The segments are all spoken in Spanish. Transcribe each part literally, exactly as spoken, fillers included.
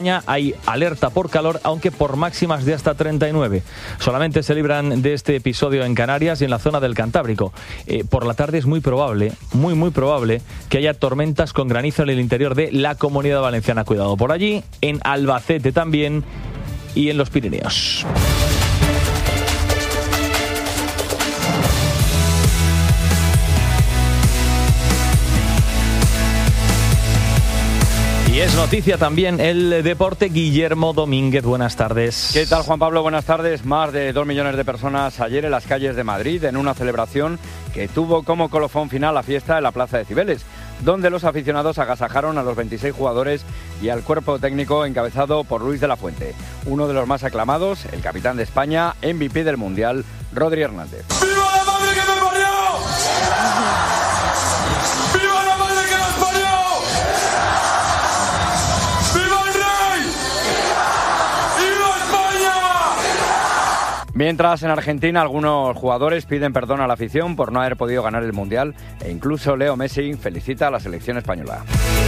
Hay alerta por calor, aunque por máximas de hasta treinta y nueve. Solamente se libran de este episodio en Canarias y en la zona del Cantábrico. Eh, por la tarde es muy probable, muy muy probable, que haya tormentas con granizo en el interior de la Comunidad Valenciana. Cuidado por allí, en Albacete también y en los Pirineos. Y es noticia también el deporte. Guillermo Domínguez, buenas tardes. ¿Qué tal, Juan Pablo? Buenas tardes. Más de dos millones de personas ayer en las calles de Madrid en una celebración que tuvo como colofón final la fiesta en la Plaza de Cibeles, donde los aficionados agasajaron a los veintiséis jugadores y al cuerpo técnico encabezado por Luis de la Fuente. Uno de los más aclamados, el capitán de España, M V P del Mundial, Rodri Hernández. ¡Viva la madre que me parió! ¡Viva la madre que nos parió! Mientras en Argentina algunos jugadores piden perdón a la afición por no haber podido ganar el Mundial e incluso Leo Messi felicita a la selección española.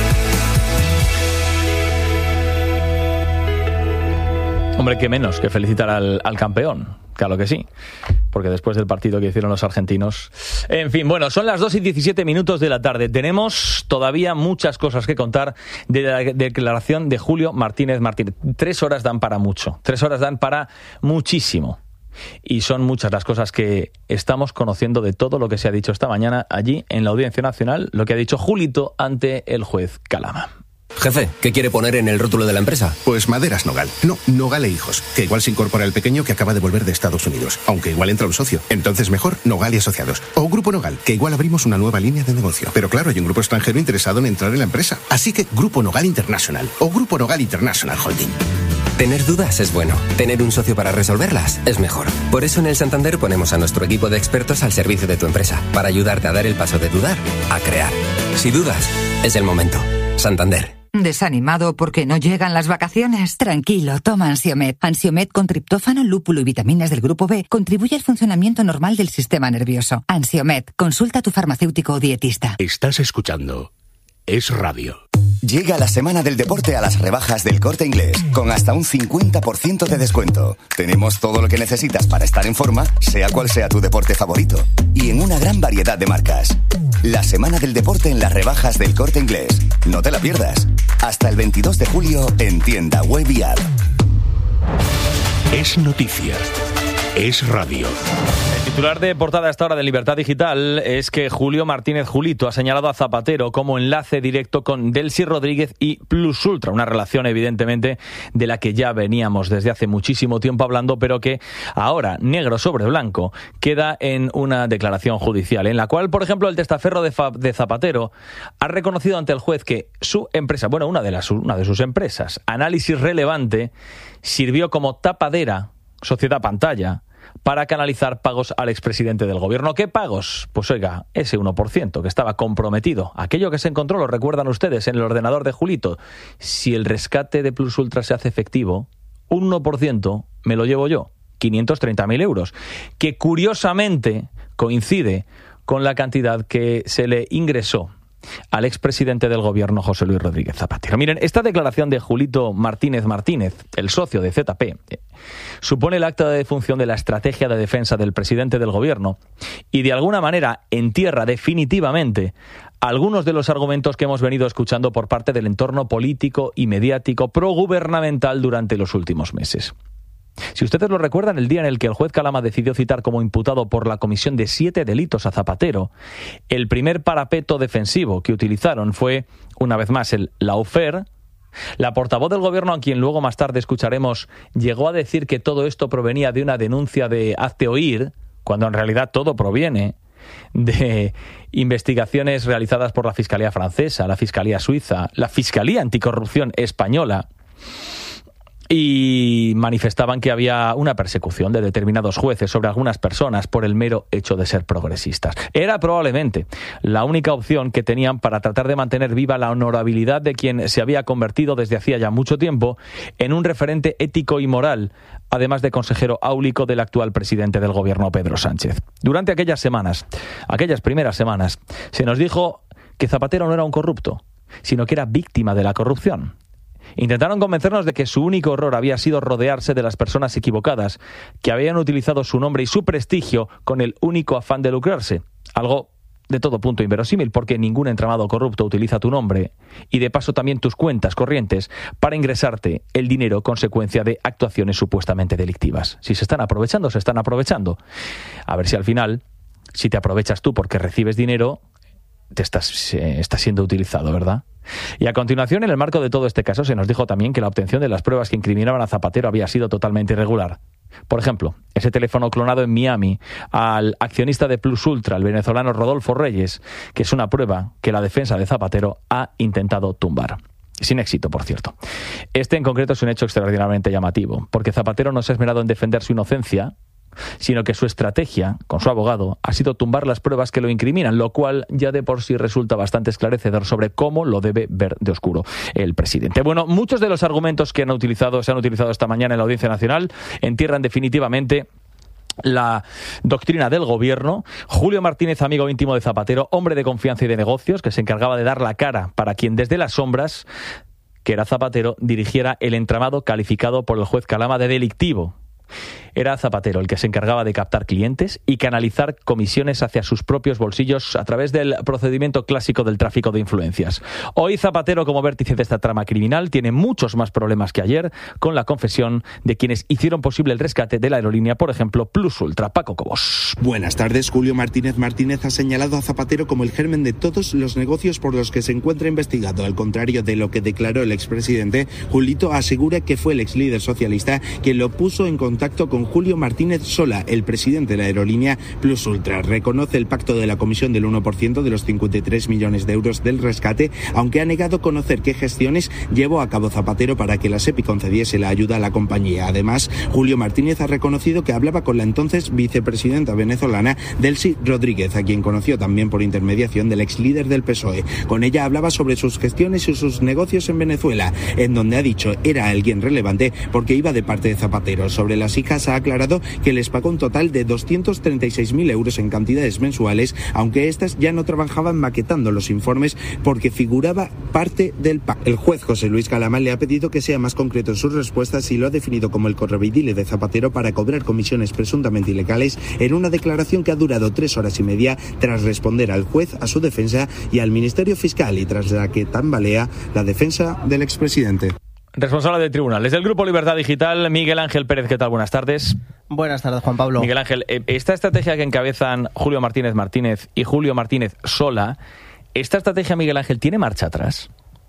Hombre, qué menos que felicitar al, al campeón. Claro que sí, porque después del partido que hicieron los argentinos... En fin, bueno, son las dos y diecisiete minutos de la tarde. Tenemos todavía muchas cosas que contar de la declaración de Julio Martínez Martínez. Tres horas dan para mucho, tres horas dan para muchísimo. Y son muchas las cosas que estamos conociendo de todo lo que se ha dicho esta mañana allí en la Audiencia Nacional, lo que ha dicho Julito ante el juez Calama. Jefe, ¿qué quiere poner en el rótulo de la empresa? Pues Maderas Nogal. No, Nogal e Hijos. Que igual se incorpora el pequeño que acaba de volver de Estados Unidos. Aunque igual entra un socio. Entonces mejor Nogal y Asociados. O Grupo Nogal, que igual abrimos una nueva línea de negocio. Pero claro, hay un grupo extranjero interesado en entrar en la empresa. Así que Grupo Nogal International. O Grupo Nogal International Holding. Tener dudas es bueno. Tener un socio para resolverlas es mejor. Por eso en el Santander ponemos a nuestro equipo de expertos al servicio de tu empresa. Para ayudarte a dar el paso de dudar a crear. Si dudas, es el momento. Santander. ¿Desanimado porque no llegan las vacaciones? Tranquilo, toma Ansiomed. Ansiomed con triptófano, lúpulo y vitaminas del grupo B contribuye al funcionamiento normal del sistema nervioso. Ansiomed, consulta a tu farmacéutico o dietista. Estás escuchando Es Radio. Llega la semana del deporte a las rebajas del Corte Inglés, con hasta un cincuenta por ciento de descuento. Tenemos todo lo que necesitas para estar en forma, sea cual sea tu deporte favorito. Y en una gran variedad de marcas. La semana del deporte en las rebajas del Corte Inglés. No te la pierdas. Hasta el veintidós de julio en tienda web y app. Es noticia. Es radio. El titular de portada a esta hora de Libertad Digital es que Julio Martínez Julito ha señalado a Zapatero como enlace directo con Delcy Rodríguez y Plus Ultra, una relación evidentemente de la que ya veníamos desde hace muchísimo tiempo hablando, pero que ahora, negro sobre blanco, queda en una declaración judicial, en la cual, por ejemplo, el testaferro de, Fa- de Zapatero ha reconocido ante el juez que su empresa, bueno, una de, las, una de sus empresas, Análisis Relevante, sirvió como tapadera, sociedad pantalla, para canalizar pagos al expresidente del gobierno. ¿Qué pagos? Pues oiga, ese uno por ciento que estaba comprometido. Aquello que se encontró, lo recuerdan ustedes, en el ordenador de Julito. Si el rescate de Plus Ultra se hace efectivo, un uno por ciento me lo llevo yo, quinientos treinta mil euros, que curiosamente coincide con la cantidad que se le ingresó al expresidente del gobierno, José Luis Rodríguez Zapatero. Miren, esta declaración de Julito Martínez Martínez, el socio de Z P, eh, supone el acta de defunción de la estrategia de defensa del presidente del gobierno y de alguna manera entierra definitivamente algunos de los argumentos que hemos venido escuchando por parte del entorno político y mediático progubernamental durante los últimos meses. Si ustedes lo recuerdan, el día en el que el juez Calama decidió citar como imputado por la comisión de siete delitos a Zapatero, el primer parapeto defensivo que utilizaron fue, una vez más, el lawfare. La portavoz del gobierno, a quien luego más tarde escucharemos, llegó a decir que todo esto provenía de una denuncia de hazte oír, cuando en realidad todo proviene de investigaciones realizadas por la Fiscalía francesa, la Fiscalía suiza, la Fiscalía Anticorrupción española, y manifestaban que había una persecución de determinados jueces sobre algunas personas por el mero hecho de ser progresistas. Era probablemente la única opción que tenían para tratar de mantener viva la honorabilidad de quien se había convertido desde hacía ya mucho tiempo en un referente ético y moral, además de consejero áulico del actual presidente del gobierno, Pedro Sánchez. Durante aquellas semanas, aquellas primeras semanas, se nos dijo que Zapatero no era un corrupto, sino que era víctima de la corrupción. Intentaron convencernos de que su único error había sido rodearse de las personas equivocadas, que habían utilizado su nombre y su prestigio con el único afán de lucrarse. Algo de todo punto inverosímil, porque ningún entramado corrupto utiliza tu nombre y de paso también tus cuentas corrientes para ingresarte el dinero consecuencia de actuaciones supuestamente delictivas. Si se están aprovechando, se están aprovechando. A ver si al final, si te aprovechas tú porque recibes dinero, te estás, eh, estás siendo utilizado, ¿verdad? Y a continuación, en el marco de todo este caso, se nos dijo también que la obtención de las pruebas que incriminaban a Zapatero había sido totalmente irregular. Por ejemplo, ese teléfono clonado en Miami al accionista de Plus Ultra, el venezolano Rodolfo Reyes, que es una prueba que la defensa de Zapatero ha intentado tumbar. Sin éxito, por cierto. Este en concreto es un hecho extraordinariamente llamativo, porque Zapatero no se ha esmerado en defender su inocencia, sino que su estrategia, con su abogado, ha sido tumbar las pruebas que lo incriminan, lo cual ya de por sí resulta bastante esclarecedor sobre cómo lo debe ver de oscuro el presidente. Bueno, muchos de los argumentos que han utilizado, se han utilizado esta mañana en la Audiencia Nacional entierran definitivamente la doctrina del gobierno. Julio Martínez, amigo íntimo de Zapatero, hombre de confianza y de negocios, que se encargaba de dar la cara para quien desde las sombras, que era Zapatero, dirigiera el entramado calificado por el juez Calama de delictivo. Era Zapatero el que se encargaba de captar clientes y canalizar comisiones hacia sus propios bolsillos a través del procedimiento clásico del tráfico de influencias. Hoy Zapatero, como vértice de esta trama criminal, tiene muchos más problemas que ayer con la confesión de quienes hicieron posible el rescate de la aerolínea, por ejemplo, Plus Ultra. Paco Cobos. Buenas tardes. Julio Martínez Martínez ha señalado a Zapatero como el germen de todos los negocios por los que se encuentra investigado. Al contrario de lo que declaró el expresidente, Julito asegura que fue el ex líder socialista quien lo puso en contacto con Julio Martínez Sola, el presidente de la aerolínea Plus Ultra. Reconoce el pacto de la comisión del uno por ciento de los cincuenta y tres millones de euros del rescate, aunque ha negado conocer qué gestiones llevó a cabo Zapatero para que la SEPI concediese la ayuda a la compañía. Además, Julio Martínez ha reconocido que hablaba con la entonces vicepresidenta venezolana Delcy Rodríguez, a quien conoció también por intermediación del ex líder del P S O E. Con ella hablaba sobre sus gestiones y sus negocios en Venezuela, en donde ha dicho era alguien relevante porque iba de parte de Zapatero. Sobre las hijas ha aclarado que les pagó un total de doscientos treinta y seis mil euros en cantidades mensuales, aunque estas ya no trabajaban maquetando los informes porque figuraba parte del pacto. El juez José Luis Calama le ha pedido que sea más concreto en sus respuestas y lo ha definido como el correveidile de Zapatero para cobrar comisiones presuntamente ilegales en una declaración que ha durado tres horas y media tras responder al juez, a su defensa y al Ministerio Fiscal, y tras la que tambalea la defensa del expresidente. Responsable del tribunal. Desde el Grupo Libertad Digital, Miguel Ángel Pérez, ¿qué tal? Buenas tardes. Buenas tardes, Juan Pablo. Miguel Ángel, esta estrategia que encabezan Julio Martínez Martínez y Julio Martínez Sola, ¿esta estrategia, Miguel Ángel, tiene marcha atrás?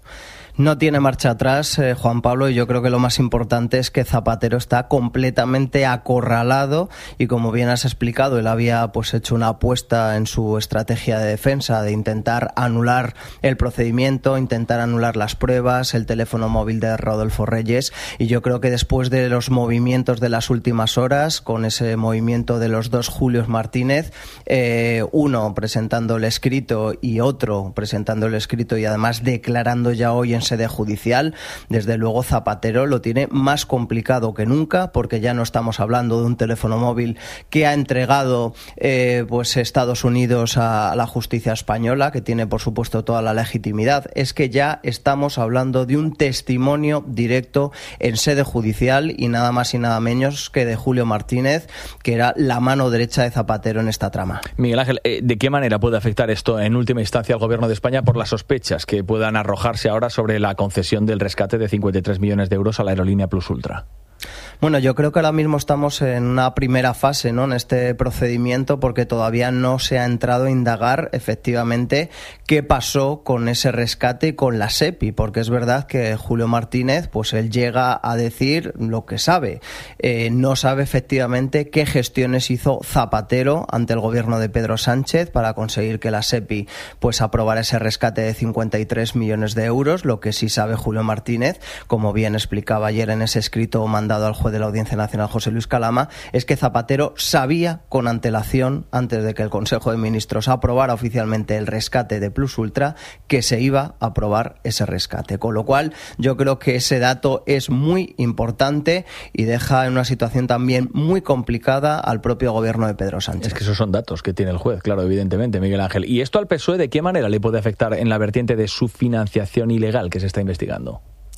No tiene marcha atrás, eh, Juan Pablo, y yo creo que lo más importante es que Zapatero está completamente acorralado y, como bien has explicado, él había pues hecho una apuesta en su estrategia de defensa de intentar anular el procedimiento, intentar anular las pruebas, el teléfono móvil de Rodolfo Reyes, y yo creo que después de los movimientos de las últimas horas, con ese movimiento de los dos Julios Martínez, eh, uno presentando el escrito y otro presentando el escrito y además declarando ya hoy en sede judicial, desde luego Zapatero lo tiene más complicado que nunca, porque ya no estamos hablando de un teléfono móvil que ha entregado eh, pues Estados Unidos a la justicia española, que tiene por supuesto toda la legitimidad. Es que ya estamos hablando de un testimonio directo en sede judicial y nada más y nada menos que de Julio Martínez, que era la mano derecha de Zapatero en esta trama. Miguel Ángel, ¿de qué manera puede afectar esto en última instancia al gobierno de España por las sospechas que puedan arrojarse ahora sobre la concesión del rescate de cincuenta y tres millones de euros a la aerolínea Plus Ultra? Bueno, yo creo que ahora mismo estamos en una primera fase, ¿no?, en este procedimiento, porque todavía no se ha entrado a indagar efectivamente qué pasó con ese rescate y con la SEPI, porque es verdad que Julio Martínez, pues él llega a decir lo que sabe. Eh, no sabe efectivamente qué gestiones hizo Zapatero ante el gobierno de Pedro Sánchez para conseguir que la SEPI pues aprobara ese rescate de cincuenta y tres millones de euros. Lo que sí sabe Julio Martínez, como bien explicaba ayer en ese escrito mandado al juez de la Audiencia Nacional, José Luis Calama, es que Zapatero sabía con antelación, antes de que el Consejo de Ministros aprobara oficialmente el rescate de Plus Ultra, que se iba a aprobar ese rescate. Con lo cual, yo creo que ese dato es muy importante y deja en una situación también muy complicada al propio gobierno de Pedro Sánchez. Es que esos son datos que tiene el juez, claro, evidentemente, Miguel Ángel. ¿Y esto al P S O E de qué manera le puede afectar en la vertiente de su financiación ilegal que se está investigando?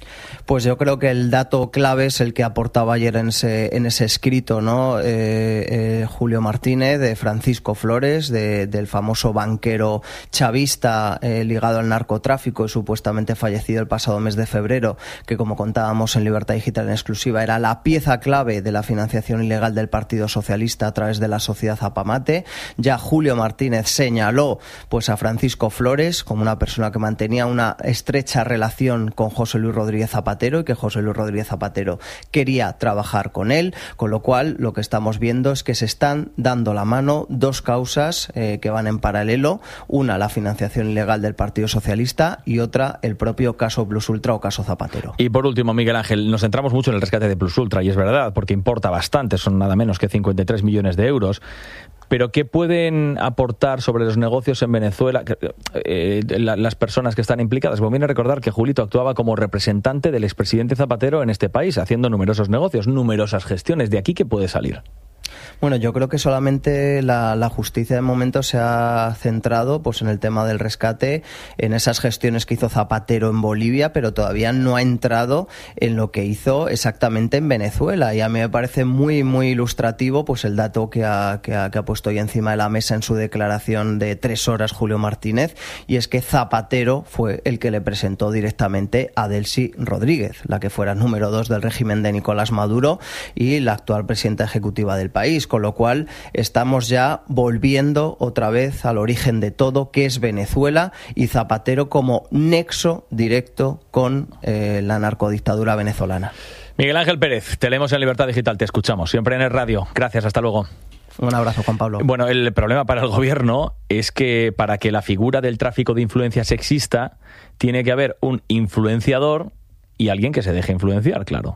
Pues yo creo que el dato clave es el que aportaba ayer en ese, en ese escrito, ¿no? Eh, eh, Julio Martínez, de Francisco Flores, de, del famoso banquero chavista eh, ligado al narcotráfico y supuestamente fallecido el pasado mes de febrero, que como contábamos en Libertad Digital en exclusiva, era la pieza clave de la financiación ilegal del Partido Socialista a través de la sociedad Zapamate. Ya Julio Martínez señaló pues a Francisco Flores como una persona que mantenía una estrecha relación con José Luis Rodríguez Zapatero y que José Luis Rodríguez Zapatero quería trabajar con él, con lo cual lo que estamos viendo es que se están dando la mano dos causas eh, que van en paralelo, una la financiación ilegal del Partido Socialista y otra el propio caso Plus Ultra o caso Zapatero. Y por último, Miguel Ángel, nos centramos mucho en el rescate de Plus Ultra y es verdad, porque importa bastante, son nada menos que cincuenta y tres millones de euros. Pero ¿qué pueden aportar sobre los negocios en Venezuela eh, las personas que están implicadas? Conviene a recordar que Julito actuaba como representante del expresidente Zapatero en este país, haciendo numerosos negocios, numerosas gestiones. ¿De aquí qué puede salir? Bueno, yo creo que solamente la, la justicia de momento se ha centrado pues en el tema del rescate, en esas gestiones que hizo Zapatero en Bolivia, pero todavía no ha entrado en lo que hizo exactamente en Venezuela. Y a mí me parece muy, muy ilustrativo pues el dato que ha, que ha, que ha puesto ahí encima de la mesa en su declaración de tres horas Julio Martínez, y es que Zapatero fue el que le presentó directamente a Delcy Rodríguez, la que fuera número dos del régimen de Nicolás Maduro y la actual presidenta ejecutiva del país, con lo cual estamos ya volviendo otra vez al origen de todo, que es Venezuela, y Zapatero como nexo directo con eh, la narcodictadura venezolana. Miguel Ángel Pérez, te leemos en Libertad Digital, te escuchamos siempre en el radio. Gracias, hasta luego. Un abrazo, Juan Pablo. Bueno, el problema para el gobierno es que para que la figura del tráfico de influencias exista, tiene que haber un influenciador y alguien que se deje influenciar, claro.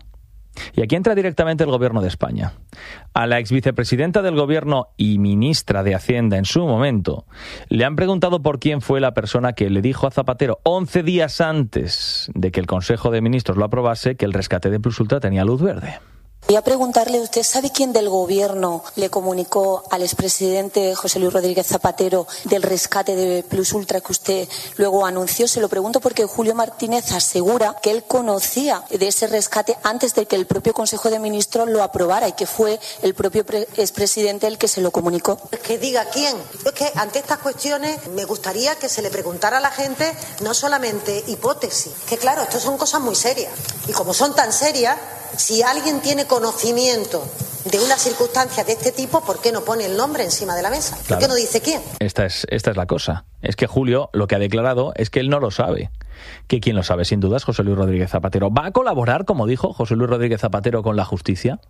Y aquí entra directamente el gobierno de España. A la exvicepresidenta del gobierno y ministra de Hacienda en su momento le han preguntado por quién fue la persona que le dijo a Zapatero once días antes de que el Consejo de Ministros lo aprobase que el rescate de Plus Ultra tenía luz verde. Voy a preguntarle, ¿usted sabe quién del gobierno le comunicó al expresidente José Luis Rodríguez Zapatero del rescate de Plus Ultra que usted luego anunció? Se lo pregunto porque Julio Martínez asegura que él conocía de ese rescate antes de que el propio Consejo de Ministros lo aprobara y que fue el propio expresidente el que se lo comunicó. Que diga quién. Es que ante estas cuestiones me gustaría que se le preguntara a la gente no solamente hipótesis, que claro, esto son cosas muy serias. Y como son tan serias, si alguien tiene conocimiento de una circunstancia de este tipo, ¿por qué no pone el nombre encima de la mesa? ¿Por Claro. qué no dice quién? Esta es, esta es la cosa. Es que Julio lo que ha declarado es que él no lo sabe. ¿Que quién lo sabe? Sin duda es José Luis Rodríguez Zapatero. ¿Va a colaborar, como dijo José Luis Rodríguez Zapatero, con la justicia?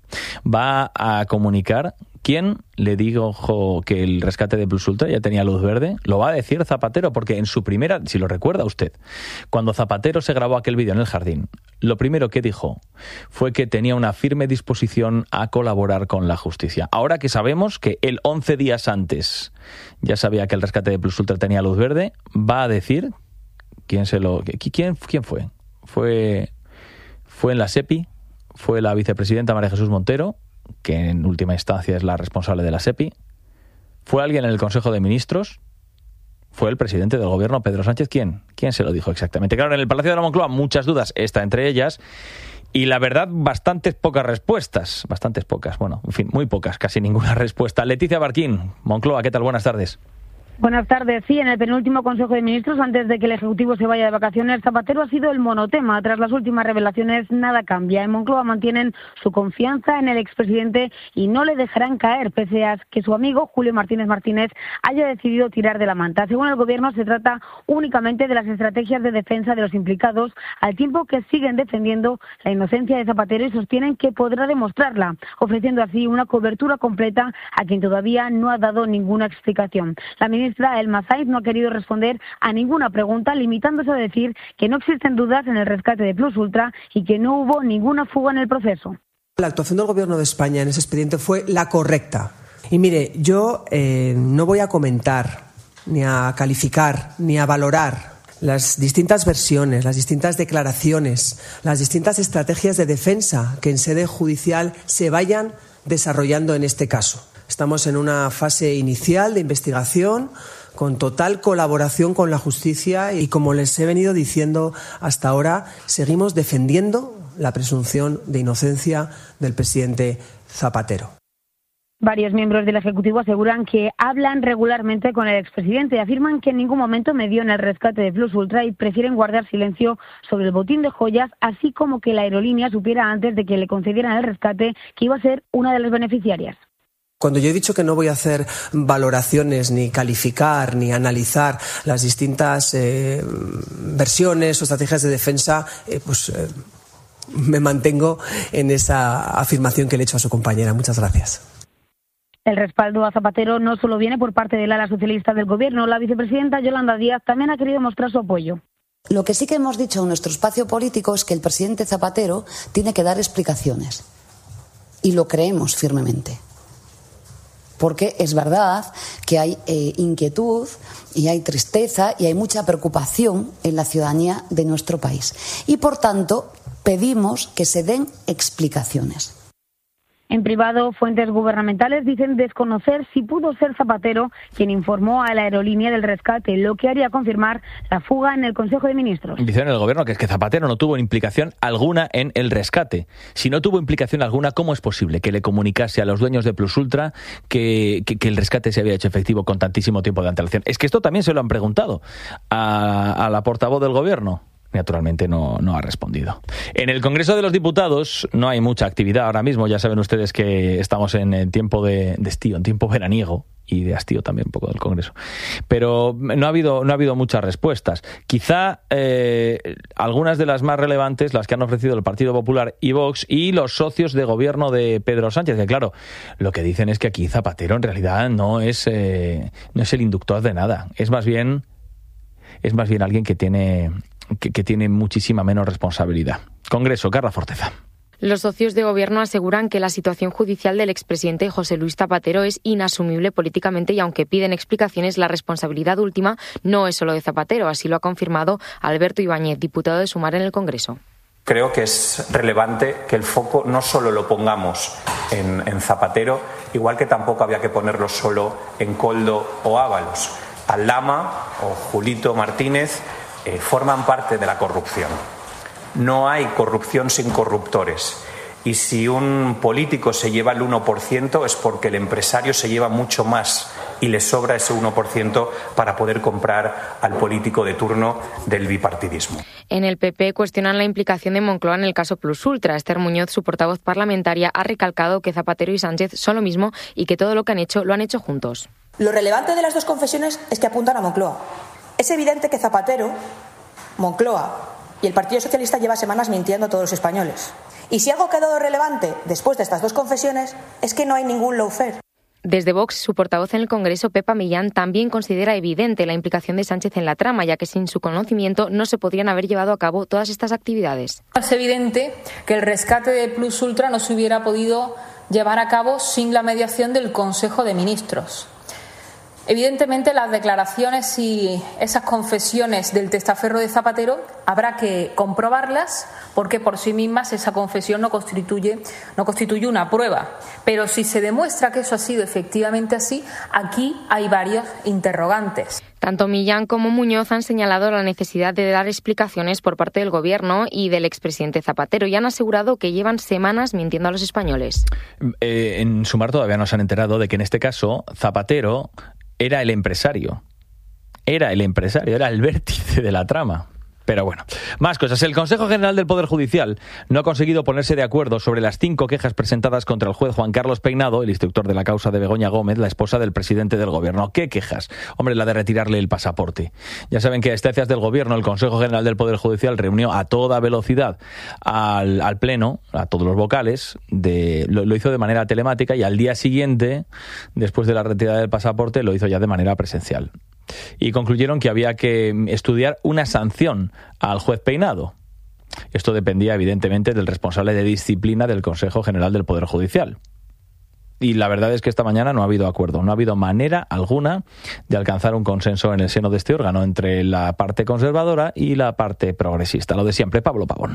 ¿Va a comunicar quién le dijo que el rescate de Plus Ultra ya tenía luz verde? Lo va a decir Zapatero, porque en su primera, si lo recuerda usted, cuando Zapatero se grabó aquel vídeo en el jardín, lo primero que dijo fue que tenía una firme disposición a colaborar con la justicia. Ahora que sabemos que él once días antes ya sabía que el rescate de Plus Ultra tenía luz verde, va a decir quién se lo quién quién fue. Fue fue en la SEPI, fue la vicepresidenta María Jesús Montero, que en última instancia es la responsable de la SEPI. ¿Fue alguien en el Consejo de Ministros? ¿Fue el presidente del gobierno, Pedro Sánchez? ¿Quién? ¿Quién se lo dijo exactamente? Claro, en el Palacio de la Moncloa muchas dudas, esta entre ellas, y la verdad, bastantes pocas respuestas. Bastantes pocas, bueno, en fin, muy pocas, casi ninguna respuesta. Leticia Barquín, Moncloa, ¿qué tal? Buenas tardes. Buenas tardes. Sí, en el penúltimo Consejo de Ministros, antes de que el Ejecutivo se vaya de vacaciones, Zapatero ha sido el monotema. Tras las últimas revelaciones, nada cambia. En Moncloa mantienen su confianza en el expresidente y no le dejarán caer, pese a que su amigo Julio Martínez Martínez haya decidido tirar de la manta. Según el Gobierno, se trata únicamente de las estrategias de defensa de los implicados, al tiempo que siguen defendiendo la inocencia de Zapatero y sostienen que podrá demostrarla, ofreciendo así una cobertura completa a quien todavía no ha dado ninguna explicación. La ministra Elma Saiz no ha querido responder a ninguna pregunta, limitándose a decir que no existen dudas en el rescate de Plus Ultra y que no hubo ninguna fuga en el proceso. La actuación del Gobierno de España en ese expediente fue la correcta. Y mire, yo eh, no voy a comentar, ni a calificar, ni a valorar las distintas versiones, las distintas declaraciones, las distintas estrategias de defensa que en sede judicial se vayan desarrollando en este caso. Estamos en una fase inicial de investigación con total colaboración con la justicia y, como les he venido diciendo hasta ahora, seguimos defendiendo la presunción de inocencia del presidente Zapatero. Varios miembros del Ejecutivo aseguran que hablan regularmente con el expresidente y afirman que en ningún momento medió en el rescate de Plus Ultra y prefieren guardar silencio sobre el botín de joyas, así como que la aerolínea supiera antes de que le concedieran el rescate que iba a ser una de las beneficiarias. Cuando yo he dicho que no voy a hacer valoraciones, ni calificar, ni analizar las distintas eh, versiones o estrategias de defensa, eh, pues eh, me mantengo en esa afirmación que le he hecho a su compañera. Muchas gracias. El respaldo a Zapatero no solo viene por parte del ala socialista del Gobierno. La vicepresidenta Yolanda Díaz también ha querido mostrar su apoyo. Lo que sí que hemos dicho en nuestro espacio político es que el presidente Zapatero tiene que dar explicaciones. Y lo creemos firmemente. Porque es verdad que hay eh, inquietud y hay tristeza y hay mucha preocupación en la ciudadanía de nuestro país. Y, por tanto, pedimos que se den explicaciones. En privado, fuentes gubernamentales dicen desconocer si pudo ser Zapatero quien informó a la aerolínea del rescate, lo que haría confirmar la fuga en el Consejo de Ministros. Dicen en el Gobierno que es que Zapatero no tuvo implicación alguna en el rescate. Si no tuvo implicación alguna, ¿cómo es posible que le comunicase a los dueños de Plus Ultra que, que, que el rescate se había hecho efectivo con tantísimo tiempo de antelación? Es que esto también se lo han preguntado a, a la portavoz del Gobierno. Naturalmente no, no ha respondido. En el Congreso de los Diputados no hay mucha actividad ahora mismo. Ya saben ustedes que estamos en el tiempo de, de estío, en tiempo veraniego y de hastío también un poco del Congreso. Pero no ha habido, no ha habido muchas respuestas. Quizá eh, algunas de las más relevantes, las que han ofrecido el Partido Popular y Vox y los socios de gobierno de Pedro Sánchez, que claro, lo que dicen es que aquí Zapatero en realidad no es, eh, no es el inductor de nada. Es más bien, es más bien alguien que tiene... Que, que tiene muchísima menos responsabilidad. Congreso, Carla Forteza. Los socios de gobierno aseguran que la situación judicial del expresidente José Luis Zapatero es inasumible políticamente y aunque piden explicaciones, la responsabilidad última no es solo de Zapatero. Así lo ha confirmado Alberto Ibáñez, diputado de Sumar en el Congreso. Creo que es relevante que el foco no solo lo pongamos en, en Zapatero, igual que tampoco había que ponerlo solo en Koldo o Ábalos. Aldama o Julito Martínez Eh, forman parte de la corrupción. No hay corrupción sin corruptores. Y si un político se lleva el uno por ciento es porque el empresario se lleva mucho más y le sobra ese uno por ciento para poder comprar al político de turno del bipartidismo. En el P P cuestionan la implicación de Moncloa en el caso Plus Ultra. Esther Muñoz, su portavoz parlamentaria, ha recalcado que Zapatero y Sánchez son lo mismo y que todo lo que han hecho lo han hecho juntos. Lo relevante de las dos confesiones es que apuntan a Moncloa. Es evidente que Zapatero, Moncloa y el Partido Socialista lleva semanas mintiendo a todos los españoles. Y si algo ha quedado relevante después de estas dos confesiones es que no hay ningún lawfare. Desde Vox, su portavoz en el Congreso, Pepa Millán, también considera evidente la implicación de Sánchez en la trama, ya que sin su conocimiento no se podrían haber llevado a cabo todas estas actividades. Es evidente que el rescate de Plus Ultra no se hubiera podido llevar a cabo sin la mediación del Consejo de Ministros. Evidentemente, las declaraciones y esas confesiones del testaferro de Zapatero habrá que comprobarlas porque por sí mismas esa confesión no constituye, no constituye una prueba. Pero si se demuestra que eso ha sido efectivamente así, aquí hay varios interrogantes. Tanto Millán como Muñoz han señalado la necesidad de dar explicaciones por parte del Gobierno y del expresidente Zapatero y han asegurado que llevan semanas mintiendo a los españoles. Eh, en Sumar todavía no se han enterado de que en este caso Zapatero era el empresario. Era el empresario, era el vértice de la trama. Pero bueno, más cosas. El Consejo General del Poder Judicial no ha conseguido ponerse de acuerdo sobre las cinco quejas presentadas contra el juez Juan Carlos Peinado, el instructor de la causa de Begoña Gómez, la esposa del presidente del Gobierno. ¿Qué quejas? Hombre, la de retirarle el pasaporte. Ya saben que a instancias del Gobierno, el Consejo General del Poder Judicial reunió a toda velocidad al, al Pleno, a todos los vocales, de, lo, lo hizo de manera telemática y al día siguiente, después de la retirada del pasaporte, lo hizo ya de manera presencial. Y concluyeron que había que estudiar una sanción al juez Peinado. Esto dependía, evidentemente, del responsable de disciplina del Consejo General del Poder Judicial. Y la verdad es que esta mañana no ha habido acuerdo, no ha habido manera alguna de alcanzar un consenso en el seno de este órgano entre la parte conservadora y la parte progresista. Lo de siempre, Pablo Pavón.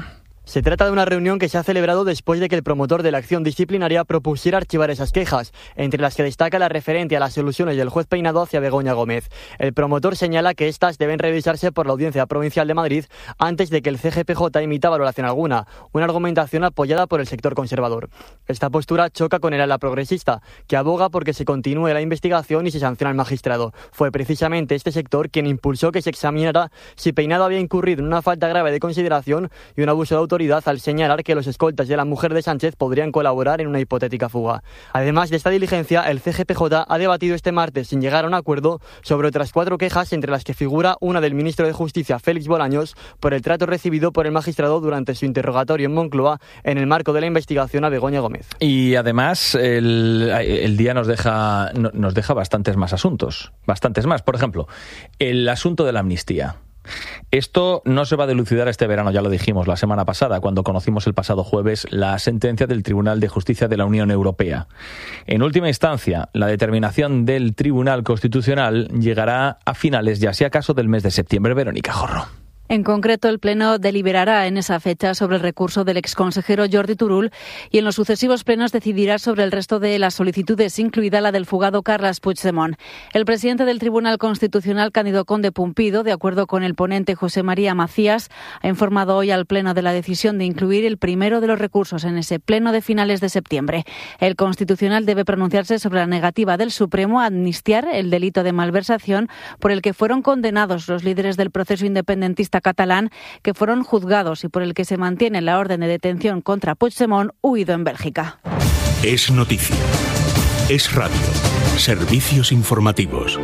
Se trata de una reunión que se ha celebrado después de que el promotor de la acción disciplinaria propusiera archivar esas quejas, entre las que destaca la referente a las soluciones del juez Peinado hacia Begoña Gómez. El promotor señala que estas deben revisarse por la Audiencia Provincial de Madrid antes de que el C G P J emita valoración alguna, una argumentación apoyada por el sector conservador. Esta postura choca con el ala progresista, que aboga porque se continúe la investigación y se sancione al magistrado. Fue precisamente este sector quien impulsó que se examinara si Peinado había incurrido en una falta grave de consideración y un abuso de autoridad al señalar que los escoltas de la mujer de Sánchez podrían colaborar en una hipotética fuga. Además de esta diligencia, el C G P J ha debatido este martes sin llegar a un acuerdo sobre otras cuatro quejas, entre las que figura una del ministro de Justicia, Félix Bolaños, por el trato recibido por el magistrado durante su interrogatorio en Moncloa en el marco de la investigación a Begoña Gómez. Y además el, el día nos deja, nos deja bastantes más asuntos, bastantes más. Por ejemplo, el asunto de la amnistía. Esto no se va a dilucidar este verano, ya lo dijimos la semana pasada, cuando conocimos el pasado jueves la sentencia del Tribunal de Justicia de la Unión Europea. En última instancia, la determinación del Tribunal Constitucional llegará a finales, ya si acaso, del mes de septiembre. Verónica Jorro. En concreto, el Pleno deliberará en esa fecha sobre el recurso del exconsejero Jordi Turull y en los sucesivos plenos decidirá sobre el resto de las solicitudes, incluida la del fugado Carles Puigdemont. El presidente del Tribunal Constitucional, Cándido Conde Pumpido, de acuerdo con el ponente José María Macías, ha informado hoy al Pleno de la decisión de incluir el primero de los recursos en ese Pleno de finales de septiembre. El Constitucional debe pronunciarse sobre la negativa del Supremo a amnistiar el delito de malversación por el que fueron condenados los líderes del proceso independentista catalán, que fueron juzgados y por el que se mantiene la orden de detención contra Puigdemont, huido en Bélgica. Es noticia. Es radio. Servicios informativos.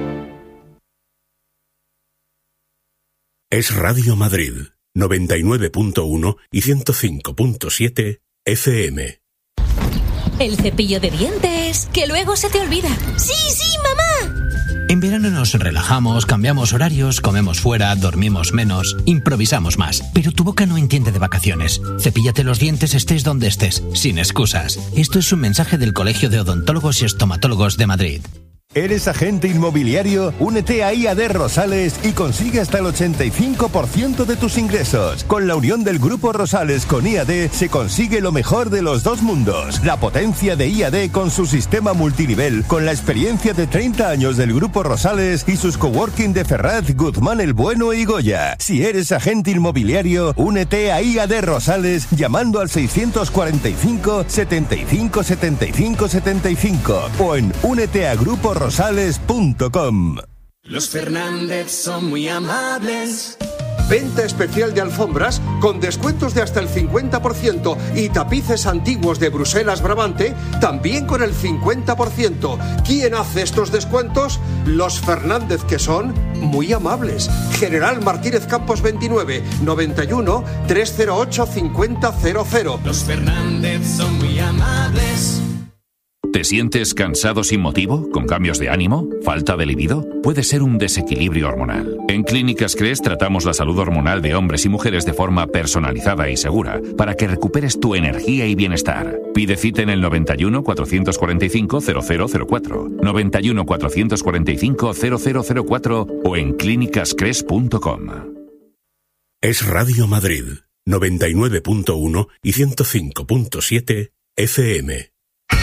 Es Radio Madrid, noventa y nueve punto uno y ciento cinco punto siete F M. El cepillo de dientes, que luego se te olvida. ¡Sí, sí, mamá! En verano nos relajamos, cambiamos horarios, comemos fuera, dormimos menos, improvisamos más. Pero tu boca no entiende de vacaciones. Cepíllate los dientes estés donde estés, sin excusas. Esto es un mensaje del Colegio de Odontólogos y Estomatólogos de Madrid. ¿Eres agente inmobiliario? Únete a I A D Rosales y consigue hasta el ochenta y cinco por ciento de tus ingresos. Con la unión del Grupo Rosales con I A D se consigue lo mejor de los dos mundos. La potencia de I A D con su sistema multinivel, con la experiencia de treinta años del Grupo Rosales y sus coworking de Ferraz, Guzmán el Bueno y Goya. Si eres agente inmobiliario, únete a I A D Rosales llamando al seiscientos cuarenta y cinco, setenta y cinco, setenta y cinco, setenta y cinco o en únete a Grupo Rosales punto com. Los Fernández son muy amables. Venta especial de alfombras con descuentos de hasta el cincuenta por ciento y tapices antiguos de Bruselas Brabante también con el cincuenta por ciento. ¿Quién hace estos descuentos? Los Fernández, que son muy amables. General Martínez Campos veintinueve, noventa y uno, trescientos ocho, cincuenta cero cero. Los Fernández son muy amables. ¿Te sientes cansado sin motivo? ¿Con cambios de ánimo? ¿Falta de libido? Puede ser un desequilibrio hormonal. En Clínicas Cres tratamos la salud hormonal de hombres y mujeres de forma personalizada y segura para que recuperes tu energía y bienestar. Pide cita en el noventa y uno, cuatrocientos cuarenta y cinco, cero cero cero cuatro, noventa y uno, cuatrocientos cuarenta y cinco, cero cero cero cuatro o en clínicas cres punto com. Es Radio Madrid, noventa y nueve punto uno y ciento cinco punto siete F M.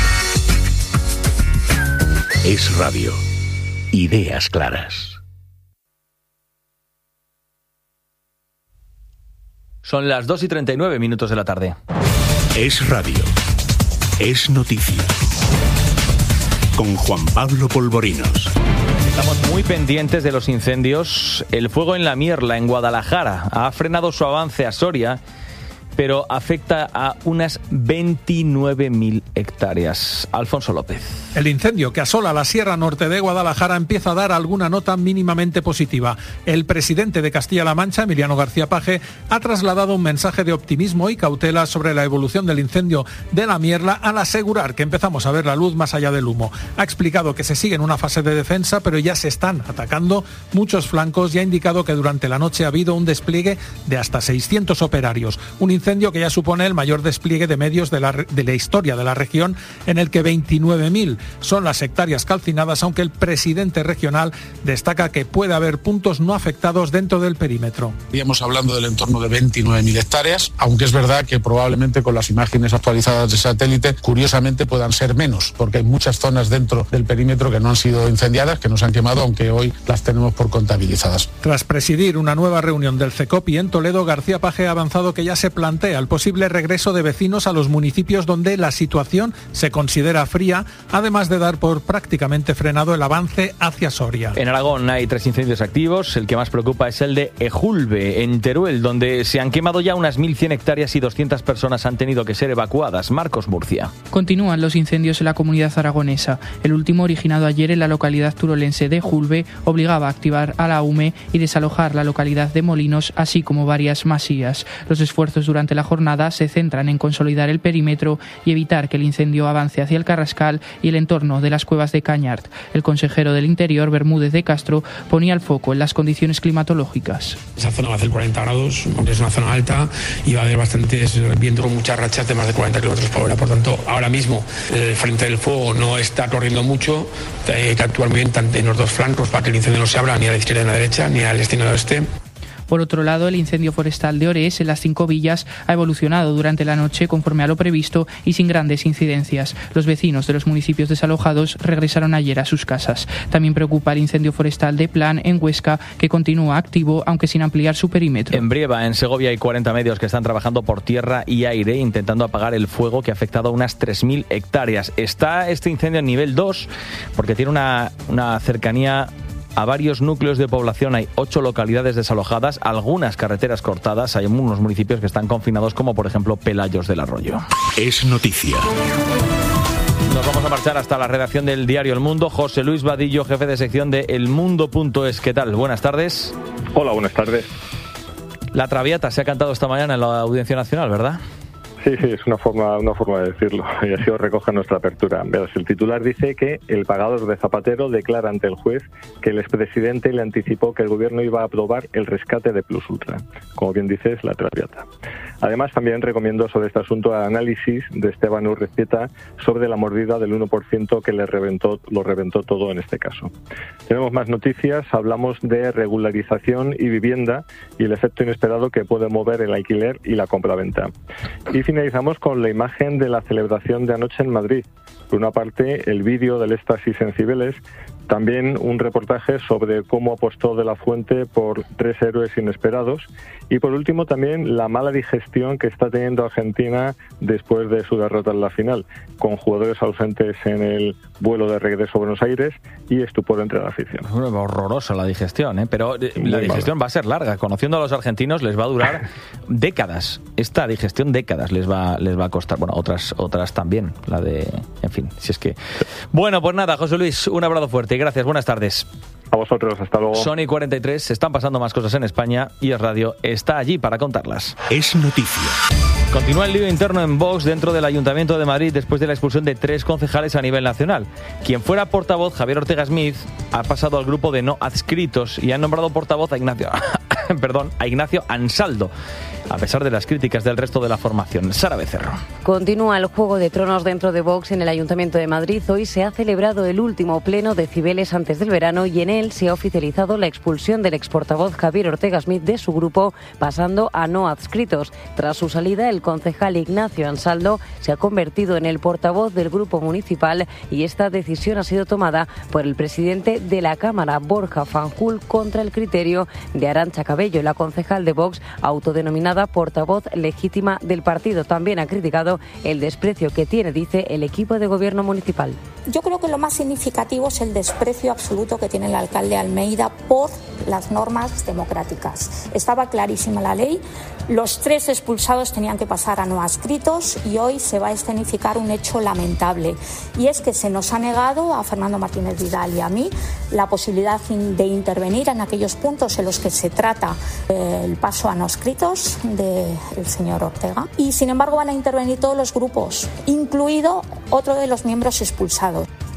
Es radio. Ideas claras. Son las dos y treinta y nueve minutos de la tarde. Es radio. Es noticia. Con Juan Pablo Polvorinos. Estamos muy pendientes de los incendios. El fuego en La Mierla, en Guadalajara, ha frenado su avance a Soria, pero afecta a unas veintinueve mil hectáreas. Alfonso López. El incendio que asola la Sierra Norte de Guadalajara empieza a dar alguna nota mínimamente positiva. El presidente de Castilla-La Mancha, Emiliano García Paje, ha trasladado un mensaje de optimismo y cautela sobre la evolución del incendio de La Mierla al asegurar que empezamos a ver la luz más allá del humo. Ha explicado que se sigue en una fase de defensa, pero ya se están atacando muchos flancos y ha indicado que durante la noche ha habido un despliegue de hasta seiscientos operarios. Un incendio incendio que ya supone el mayor despliegue de medios de la, de la historia de la región, en el que veintinueve mil son las hectáreas calcinadas, aunque el presidente regional destaca que puede haber puntos no afectados dentro del perímetro. Estaríamos hablando del entorno de veintinueve mil hectáreas, aunque es verdad que probablemente con las imágenes actualizadas de satélite, curiosamente puedan ser menos, porque hay muchas zonas dentro del perímetro que no han sido incendiadas, que no se han quemado, aunque hoy las tenemos por contabilizadas. Tras presidir una nueva reunión del CECOPI en Toledo, García Paje ha avanzado que ya se plantea el posible regreso de vecinos a los municipios donde la situación se considera fría, además de dar por prácticamente frenado el avance hacia Soria. En Aragón hay tres incendios activos. El que más preocupa es el de Ejulbe, en Teruel, donde se han quemado ya unas mil cien hectáreas y doscientas personas han tenido que ser evacuadas. Marcos Murcia. Continúan los incendios en la comunidad aragonesa. El último, originado ayer en la localidad turolense de Ejulbe, obligaba a activar a la U M E y desalojar la localidad de Molinos, así como varias masías. Los esfuerzos durante la jornada se centran en consolidar el perímetro y evitar que el incendio avance hacia el Carrascal y el entorno de las cuevas de Cañart. El consejero del Interior, Bermúdez de Castro, ponía el foco en las condiciones climatológicas. Esa zona va a hacer cuarenta grados, es una zona alta y va a haber bastantes vientos con muchas rachas de más de cuarenta kilómetros por hora. Por tanto, ahora mismo el frente del fuego no está corriendo mucho, hay que actuar muy bien tanto en los dos flancos para que el incendio no se abra ni a la izquierda ni a la derecha, ni al este ni al oeste. Por otro lado, el incendio forestal de Orés, en las Cinco Villas, ha evolucionado durante la noche conforme a lo previsto y sin grandes incidencias. Los vecinos de los municipios desalojados regresaron ayer a sus casas. También preocupa el incendio forestal de Plan, en Huesca, que continúa activo, aunque sin ampliar su perímetro. En Brieva, en Segovia, hay cuarenta medios que están trabajando por tierra y aire, intentando apagar el fuego que ha afectado a unas tres mil hectáreas. Está este incendio en nivel dos, porque tiene una, una cercanía a varios núcleos de población. Hay ocho localidades desalojadas, algunas carreteras cortadas, hay unos municipios que están confinados, como por ejemplo Pelayos del Arroyo. Es noticia. Nos vamos a marchar hasta la redacción del diario El Mundo. José Luis Vadillo, jefe de sección de elmundo punto es. ¿Qué tal? Buenas tardes. Hola, buenas tardes. La Traviata se ha cantado esta mañana en la Audiencia Nacional, ¿verdad? Sí, sí, es una forma, una forma de decirlo, y así os recoge nuestra apertura. Verás, el titular dice que el pagador de Zapatero declara ante el juez que el expresidente le anticipó que el gobierno iba a aprobar el rescate de Plus Ultra. Como bien dices, la Traviata. Además, también recomiendo sobre este asunto el análisis de Esteban Urrezieta sobre la mordida del uno por ciento que le reventó, lo reventó todo en este caso. Tenemos más noticias, hablamos de regularización y vivienda y el efecto inesperado que puede mover el alquiler y la compraventa. Y finalizamos con la imagen de la celebración de anoche en Madrid. Por una parte, el vídeo del éxtasis en Cibeles, también un reportaje sobre cómo apostó De la Fuente por tres héroes inesperados y por último también la mala digestión que está teniendo Argentina después de su derrota en la final, con jugadores ausentes en el vuelo de regreso a Buenos Aires y estupor entre la afición. Horrorosa la digestión, ¿eh? Pero Muy la digestión mala. Va a ser larga. Conociendo a los argentinos les va a durar décadas. Esta digestión décadas les va les va a costar. Bueno, otras otras también. La de, en fin, si es que. Bueno, pues nada, José Luis, un abrazo fuerte. Gracias, buenas tardes. A vosotros, hasta luego. Sony cuarenta y tres, se están pasando más cosas en España y Es Radio está allí para contarlas. Es noticia. Continúa el lío interno en Vox dentro del Ayuntamiento de Madrid después de la expulsión de tres concejales a nivel nacional. Quien fuera portavoz, Javier Ortega Smith, ha pasado al grupo de no adscritos y han nombrado portavoz a Ignacio, perdón, a Ignacio Ansaldo, a pesar de las críticas del resto de la formación. Sara Becerro. Continúa el juego de tronos dentro de Vox en el Ayuntamiento de Madrid. Hoy se ha celebrado el último pleno de Cibeles antes del verano y en él se ha oficializado la expulsión del exportavoz Javier Ortega Smith de su grupo, pasando a no adscritos. Tras su salida, el concejal Ignacio Ansaldo se ha convertido en el portavoz del grupo municipal y esta decisión ha sido tomada por el presidente de la Cámara, Borja Fanjul, contra el criterio de Arantxa Cabello, la concejal de Vox, autodenominada portavoz legítima del partido. También ha criticado el desprecio que tiene, dice, el equipo de gobierno municipal. Yo creo que lo más significativo es el desprecio absoluto que tiene el alcalde Almeida por las normas democráticas. Estaba clarísima la ley, los tres expulsados tenían que pasar a no adscritos y hoy se va a escenificar un hecho lamentable. Y es que se nos ha negado a Fernando Martínez Vidal y a mí la posibilidad de intervenir en aquellos puntos en los que se trata el paso a no adscritos del señor Ortega. Y sin embargo van a intervenir todos los grupos, incluido otro de los miembros expulsados.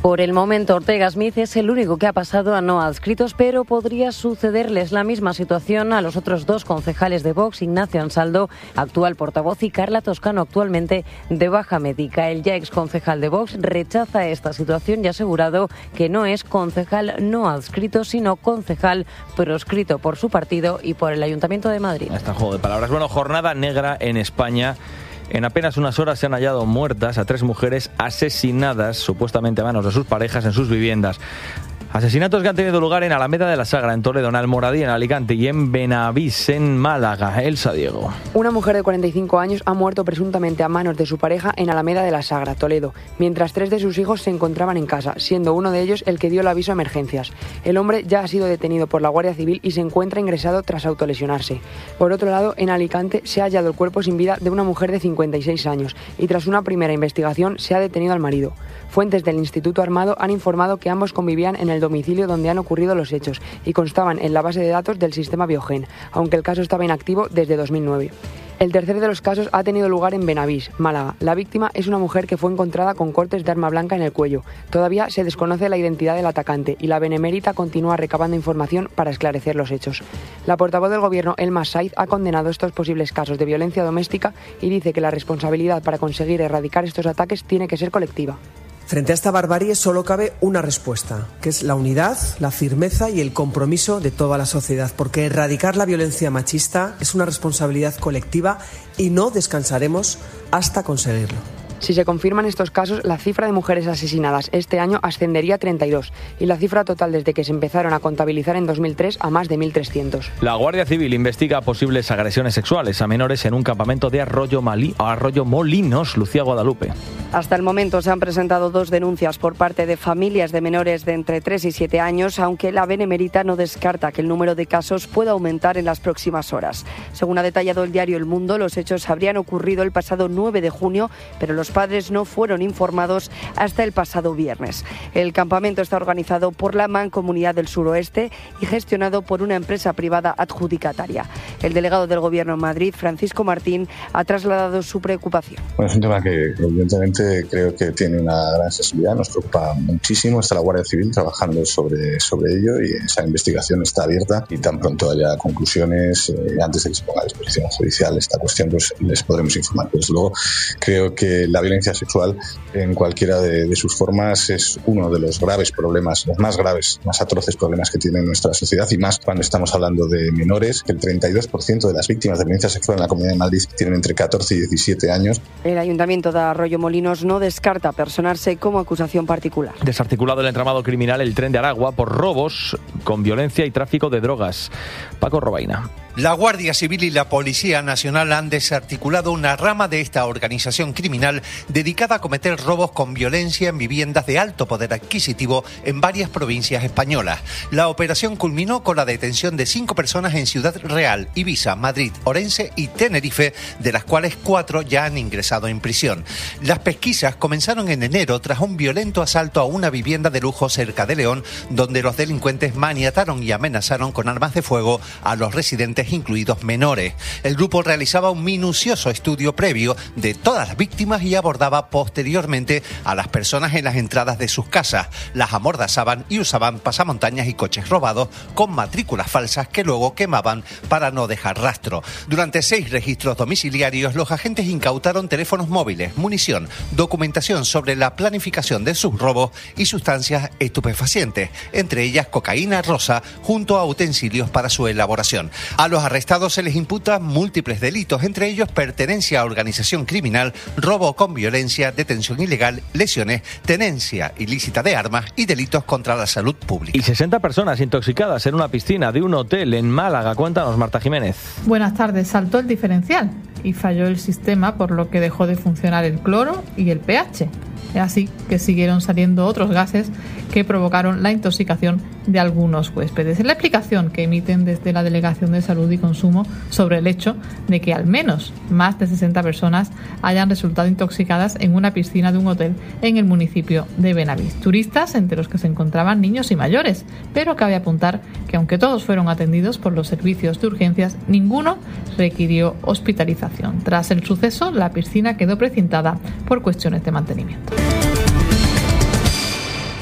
Por el momento, Ortega Smith es el único que ha pasado a no adscritos, pero podría sucederles la misma situación a los otros dos concejales de Vox, Ignacio Ansaldo, actual portavoz, y Carla Toscano, actualmente de baja médica. El ya ex concejal de Vox rechaza esta situación y ha asegurado que no es concejal no adscrito, sino concejal proscrito por su partido y por el Ayuntamiento de Madrid. Está juego de palabras. Bueno, jornada negra en España. En apenas unas horas se han hallado muertas a tres mujeres asesinadas, supuestamente a manos de sus parejas, en sus viviendas. Asesinatos que han tenido lugar en Alameda de la Sagra, en Toledo, en Almoradí, en Alicante y en Benavís, en Málaga. Elsa Diego. Una mujer de cuarenta y cinco años ha muerto presuntamente a manos de su pareja en Alameda de la Sagra, Toledo, mientras tres de sus hijos se encontraban en casa, siendo uno de ellos el que dio el aviso a emergencias. El hombre ya ha sido detenido por la Guardia Civil y se encuentra ingresado tras autolesionarse. Por otro lado, en Alicante se ha hallado el cuerpo sin vida de una mujer de cincuenta y seis años y tras una primera investigación se ha detenido al marido. Fuentes del Instituto Armado han informado que ambos convivían en el domicilio donde han ocurrido los hechos y constaban en la base de datos del sistema Biogen, aunque el caso estaba inactivo desde dos mil nueve. El tercer de los casos ha tenido lugar en Benavís, Málaga. La víctima es una mujer que fue encontrada con cortes de arma blanca en el cuello. Todavía se desconoce la identidad del atacante y la benemérita continúa recabando información para esclarecer los hechos. La portavoz del Gobierno, Elma Saiz, ha condenado estos posibles casos de violencia doméstica y dice que la responsabilidad para conseguir erradicar estos ataques tiene que ser colectiva. Frente a esta barbarie solo cabe una respuesta, que es la unidad, la firmeza y el compromiso de toda la sociedad, porque erradicar la violencia machista es una responsabilidad colectiva y no descansaremos hasta conseguirlo. Si se confirman estos casos, la cifra de mujeres asesinadas este año ascendería a treinta y dos y la cifra total desde que se empezaron a contabilizar en dos mil tres a más de mil trescientos. La Guardia Civil investiga posibles agresiones sexuales a menores en un campamento de Arroyo, Malí, Arroyo Molinos, Lucía Guadalupe. Hasta el momento se han presentado dos denuncias por parte de familias de menores de entre tres y siete años, aunque la Benemérita no descarta que el número de casos pueda aumentar en las próximas horas. Según ha detallado el diario El Mundo, los hechos habrían ocurrido el pasado nueve de junio, pero los padres no fueron informados hasta el pasado viernes. El campamento está organizado por la Mancomunidad del Suroeste y gestionado por una empresa privada adjudicataria. El delegado del Gobierno en Madrid, Francisco Martín, ha trasladado su preocupación. Bueno, es un tema que evidentemente creo que tiene una gran sensibilidad, nos preocupa muchísimo. Está la Guardia Civil trabajando sobre, sobre ello y esa investigación está abierta y tan pronto haya conclusiones, eh, antes de que se ponga a disposición judicial esta cuestión, pues les podremos informar. Desde luego, creo que la violencia sexual en cualquiera de, de sus formas es uno de los graves problemas, los más graves, más atroces problemas que tiene nuestra sociedad, y más cuando estamos hablando de menores, que el treinta y dos por ciento de las víctimas de violencia sexual en la Comunidad de Madrid tienen entre catorce y diecisiete años. El Ayuntamiento de Arroyo Molinos no descarta personarse como acusación particular. Desarticulado el entramado criminal El Tren de Aragua por robos con violencia y tráfico de drogas. Paco Robaina. La Guardia Civil y la Policía Nacional han desarticulado una rama de esta organización criminal dedicada a cometer robos con violencia en viviendas de alto poder adquisitivo en varias provincias españolas. La operación culminó con la detención de cinco personas en Ciudad Real, Ibiza, Madrid, Orense y Tenerife, de las cuales cuatro ya han ingresado en prisión. Las pesquisas comenzaron en enero tras un violento asalto a una vivienda de lujo cerca de León, donde los delincuentes maniataron y amenazaron con armas de fuego a los residentes, incluidos menores. El grupo realizaba un minucioso estudio previo de todas las víctimas y abordaba posteriormente a las personas en las entradas de sus casas. Las amordazaban y usaban pasamontañas y coches robados con matrículas falsas que luego quemaban para no dejar rastro. Durante seis registros domiciliarios, los agentes incautaron teléfonos móviles, munición, documentación sobre la planificación de sus robos y sustancias estupefacientes, entre ellas cocaína rosa, junto a utensilios para su elaboración. A los arrestados se les imputa múltiples delitos, entre ellos pertenencia a organización criminal, robo con violencia, detención ilegal, lesiones, tenencia ilícita de armas y delitos contra la salud pública. Y sesenta personas intoxicadas en una piscina de un hotel en Málaga. Cuéntanos, Marta Jiménez. Buenas tardes. Saltó el diferencial y falló el sistema, por lo que dejó de funcionar el cloro y el pH. Así que siguieron saliendo otros gases que provocaron la intoxicación de algunos huéspedes. Es la explicación que emiten desde la Delegación de Salud y Consumo sobre el hecho de que al menos más de sesenta personas hayan resultado intoxicadas en una piscina de un hotel en el municipio de Benavís. Turistas, entre los que se encontraban niños y mayores, pero cabe apuntar que aunque todos fueron atendidos por los servicios de urgencias, ninguno requirió hospitalización. Tras el suceso, la piscina quedó precintada por cuestiones de mantenimiento.